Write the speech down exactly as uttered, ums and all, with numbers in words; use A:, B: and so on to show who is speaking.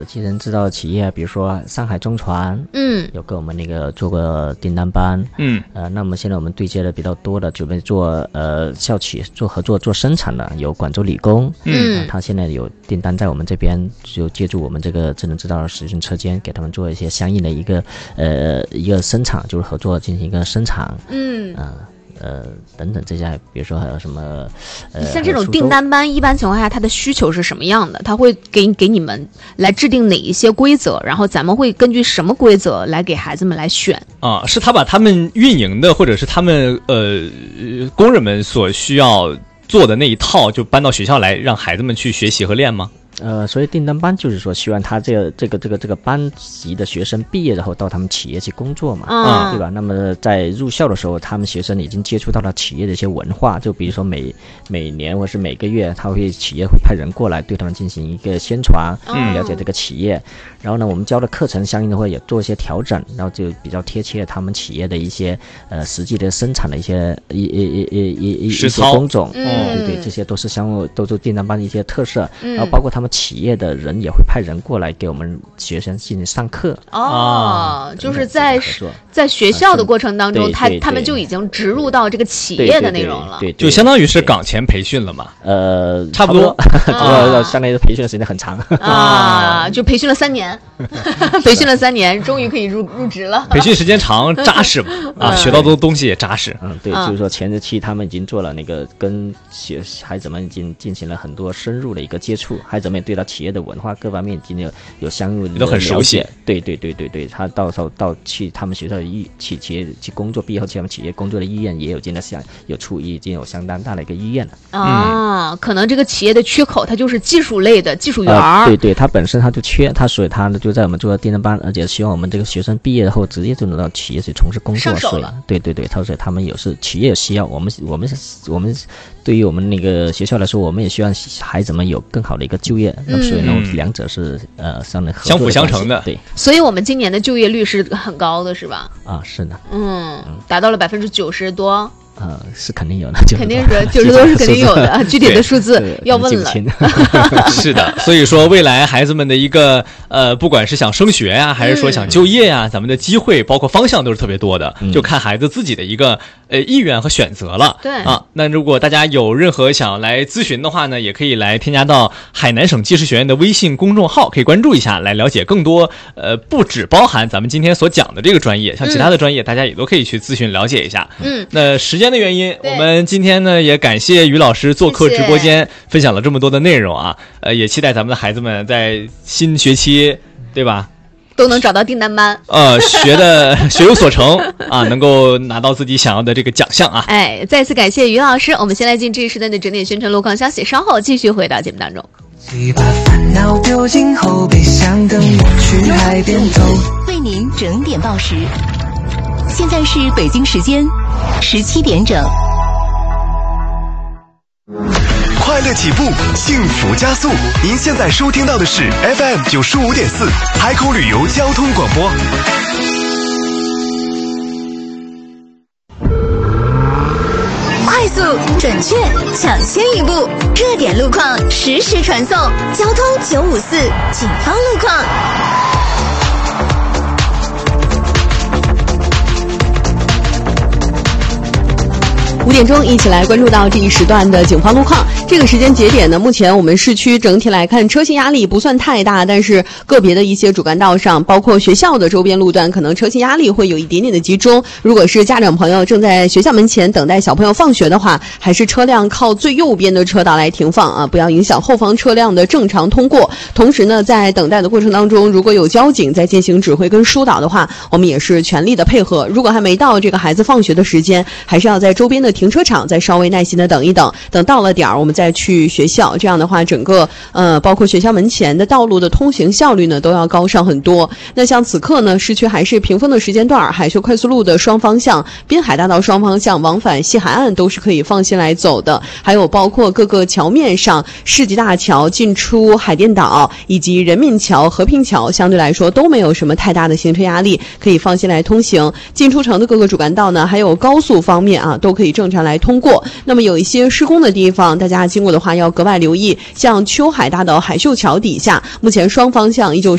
A: 其实知道企业，比如说上海中船，
B: 嗯，
A: 有跟我们那个做过订单班，
C: 嗯，
A: 呃，那么现在我们对接的比较多的，准备做呃校企做合作做生产的，有广州理工，
B: 嗯，
A: 呃、他现在有订单在我们这边，就借助我们这个智能制造实训车间，给他们做一些相应的一个呃一个生产，就是合作进行一个生产，
B: 嗯，
A: 啊、呃。呃，等等这些，比如说还有什么，呃，
B: 像这种订单班，一般情况下它的需求是什么样的？他会给给你们来制定哪一些规则，然后咱们会根据什么规则来给孩子们来选
C: 啊？是他把他们运营的，或者是他们呃工人们所需要做的那一套，就搬到学校来，让孩子们去学习和练吗？
A: 呃，所以订单班就是说，希望他这个这个这个这个班级的学生毕业之后到他们企业去工作嘛，
B: 嗯，
A: 对吧？那么在入校的时候，他们学生已经接触到了企业的一些文化，就比如说每每年或是每个月，他会企业会派人过来对他们进行一个宣传，
B: 嗯，
A: 了解这个企业。然后呢，我们教的课程相应的会也做一些调整，然后就比较贴切他们企业的一些呃实际的生产的一些一一一一一一些工种，
B: 嗯，
A: 对对，这些都是相都是订单班的一些特色，
B: 嗯，
A: 然后包括他们企业的人也会派人过来给我们学生进行上课。
B: 哦，就是在在学校的过程当中，他他们就已经植入到这个企业的内容了，
A: 对，
C: 就相当于是岗前培训了嘛。
A: 呃，
C: 差不多，
A: 要相当于培训的时间很长
B: 啊，就培训了三年，培训了三年，终于可以入入职了。
C: 培训时间长，扎实嘛，啊，学到的东西也扎实。
A: 嗯，对，就是说前期他们已经做了那个跟学孩子们已经进行了很多深入的一个接触，孩子们也对他企业的文化各方面已经有有相应的
C: 都很熟悉。
A: 对对对对对，他到时候到去他们学校的意去企业去工作，毕业后去他们企业工作的意愿也有进了相有出已经有相当大的一个意愿了。
B: 啊，嗯，可能这个企业的缺口，它就是技术类的技术员，
A: 呃。对对，他本身他就缺，他所以他就在我们做订单班，而且希望我们这个学生毕业后直接就能到企业去从事工作。
B: 上手了。
A: 对对对，他说他们有是企业有需要，我们我们我们对于我们那个学校来说，我们也希望孩子们有更好的一个就业，那、嗯、所以呢，两者是呃相的
C: 相辅相成的。
A: 对，
B: 所以我们今年的就业率是很高的，是吧？
A: 啊，是的，
B: 嗯，达到了百分之九十多。
A: 呃，是肯定有的，
B: 肯定是九十多是肯定有的，具体的数字要问了。
C: 是的，所以说未来孩子们的一个呃，不管是想升学呀、啊，还是说想就业呀、啊嗯，咱们的机会包括方向都是特别多的，嗯、就看孩子自己的一个呃意愿和选择了。
B: 对
C: 啊，那如果大家有任何想来咨询的话呢，也可以来添加到海南省技师学院的微信公众号，可以关注一下，来了解更多。呃，不只包含咱们今天所讲的这个专业，像其他的专业，嗯、大家也都可以去咨询了解一下。
B: 嗯，
C: 那时间的原因，我们今天呢也感谢于老师做客直播间，分享了这么多的内容啊。呃，也期待咱们的孩子们在新学期，对吧？
B: 都能找到订单班，
C: 呃，学的学有所成啊，能够拿到自己想要的这个奖项啊！
B: 哎，再次感谢于老师，我们先来进这一时段的整点宣传路况消息，稍后继续回到节目当中。
D: 把烦恼丢进后备箱，等我去海边走。
E: 为您整点报时，现在是北京时间十七点整。
F: 快乐起步，幸福加速。您现在收听到的是 F M 九十五点四海口旅游交通广播。
E: 快速、准确、抢先一步，热点路况实时传送。交通九五四警方路况。
G: 五点钟，一起来关注到这一时段的警方路况。这个时间节点呢，目前我们市区整体来看，车型压力不算太大，但是个别的一些主干道上，包括学校的周边路段，可能车型压力会有一点点的集中。如果是家长朋友正在学校门前等待小朋友放学的话，还是车辆靠最右边的车道来停放啊，不要影响后方车辆的正常通过。同时呢，在等待的过程当中，如果有交警在进行指挥跟疏导的话，我们也是全力的配合。如果还没到这个孩子放学的时间，还是要在周边的停车场再稍微耐心的等一等，等到了点儿我们再去学校，这样的话整个呃包括学校门前的道路的通行效率呢都要高上很多。那像此刻呢，市区还是平峰的时间段，海秀快速路的双方向、滨海大道双方向往返西海岸都是可以放心来走的，还有包括各个桥面上，世纪大桥进出海淀岛以及人民桥、和平桥相对来说都没有什么太大的行车压力，可以放心来通行。进出城的各个主干道呢，还有高速方面啊，都可以正常来通过。那么有一些施工的地方，大家经过的话要格外留意，像秋海大道海秀桥底下，目前双方向依旧